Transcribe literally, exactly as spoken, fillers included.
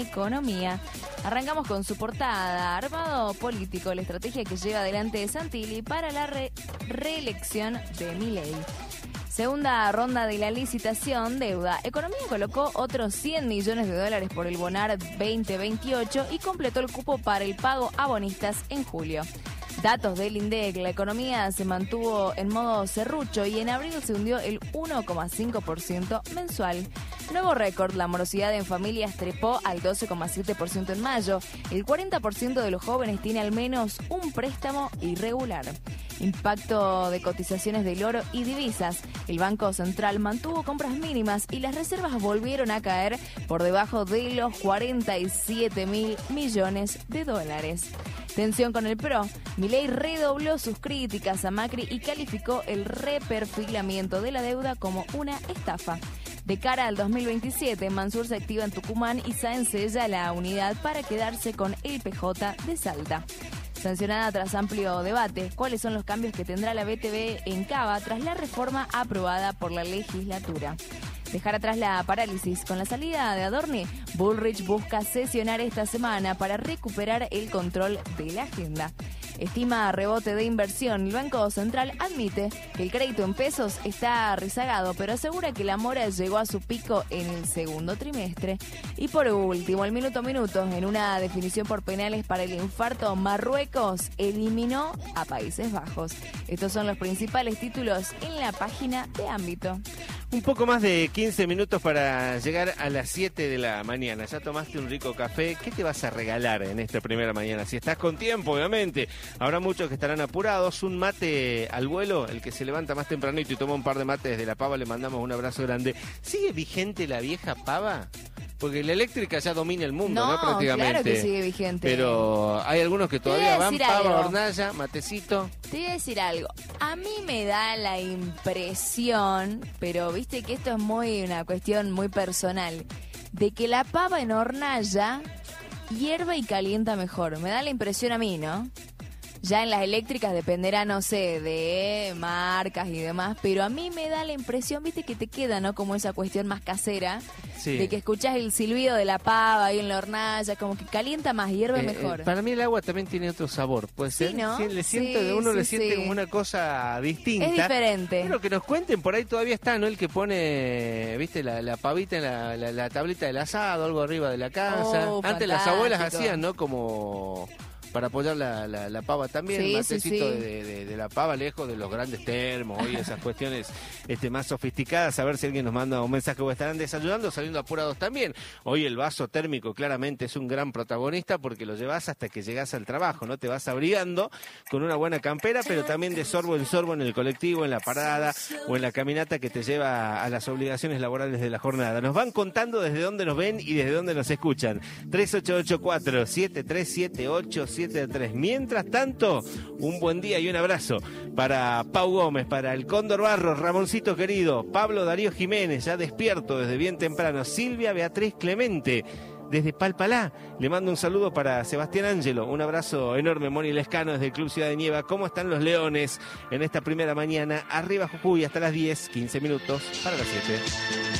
economía. Arrancamos con su portada. Armado político, la estrategia que lleva adelante Santilli para la re reelección de Milei. Segunda ronda de la licitación, deuda. Economía colocó otros cien millones de dólares por el Bonar veinte veintiocho y completó el cupo para el pago a bonistas en julio. Datos del INDEC, la economía se mantuvo en modo serrucho y en abril se hundió el uno coma cinco por ciento mensual. Nuevo récord, la morosidad en familias trepó al doce coma siete por ciento en mayo. El cuarenta por ciento de los jóvenes tiene al menos un préstamo irregular. Impacto de cotizaciones del oro y divisas. El Banco Central mantuvo compras mínimas y las reservas volvieron a caer por debajo de los cuarenta y siete mil millones de dólares. Tensión con el P R O. Milei redobló sus críticas a Macri y calificó el reperfilamiento de la deuda como una estafa. De cara al dos mil veintisiete, Mansur se activa en Tucumán y Sáenz sella la unidad para quedarse con el P J de Salta. Sancionada tras amplio debate, ¿cuáles son los cambios que tendrá la B T V en Cava tras la reforma aprobada por la legislatura? Dejar atrás la parálisis. Con la salida de Adorni, Bullrich busca sesionar esta semana para recuperar el control de la agenda. Estima rebote de inversión. El Banco Central admite que el crédito en pesos está rezagado, pero asegura que la mora llegó a su pico en el segundo trimestre. Y por último, el minuto a minuto, en una definición por penales para el infarto, Marruecos eliminó a Países Bajos. Estos son los principales títulos en la página de Ámbito. Un poco más de quince minutos para llegar a las siete de la mañana. Ya tomaste un rico café. ¿Qué te vas a regalar en esta primera mañana? Si estás con tiempo, obviamente. Habrá muchos que estarán apurados. Un mate al vuelo, el que se levanta más tempranito y toma un par de mates de la pava, le mandamos un abrazo grande. ¿Sigue vigente la vieja pava? Porque la eléctrica ya domina el mundo, ¿no? No, Prácticamente. claro que sigue vigente. Pero hay algunos que todavía van, pava, algo. hornalla, matecito. Te voy a decir algo. A mí me da la impresión, pero viste que esto es muy una cuestión muy personal, de que la pava en hornalla hierve y calienta mejor. Me da la impresión a mí, ¿no? Ya en las eléctricas dependerá, no sé, de marcas y demás, pero a mí me da la impresión, viste, que te queda, ¿no? Como esa cuestión más casera, sí, de que escuchás el silbido de la pava ahí en la hornalla, como que calienta más, hierve eh, mejor. Eh, para mí el agua también tiene otro sabor, puede ser. Sí, ¿no? Sí, le siento, sí, uno sí, le siente sí. como una cosa distinta. Es diferente. Pero que nos cuenten, por ahí todavía está, ¿no? El que pone, viste, la, la pavita en la, la, la tablita del asado, algo arriba de la casa. Oh, Antes fantástico. Las abuelas hacían, ¿no? Como para apoyar la, la, la pava también, sí, el matecito sí, sí. De, de, de la pava lejos de los grandes termos y esas cuestiones este, más sofisticadas. A ver si alguien nos manda un mensaje o estarán desayunando, saliendo apurados también. Hoy el vaso térmico claramente es un gran protagonista porque lo llevas hasta que llegas al trabajo, ¿no? Te vas abrigando con una buena campera, pero también de sorbo en sorbo en el colectivo, en la parada o en la caminata que te lleva a las obligaciones laborales de la jornada. Nos van contando desde dónde nos ven y desde dónde nos escuchan. tres ocho ocho cuatro, siete tres siete ocho siete tres. Mientras tanto, un buen día y un abrazo para Pau Gómez, para el Cóndor Barros, Ramoncito querido, Pablo Darío Jiménez, ya despierto desde bien temprano, Silvia Beatriz Clemente, desde Palpalá. Le mando un saludo para Sebastián Ángelo, un abrazo enorme, Moni Lescano desde el Club Ciudad de Nieva. ¿Cómo están los Leones en esta primera mañana? Arriba Jujuy hasta las diez, quince minutos para las siete.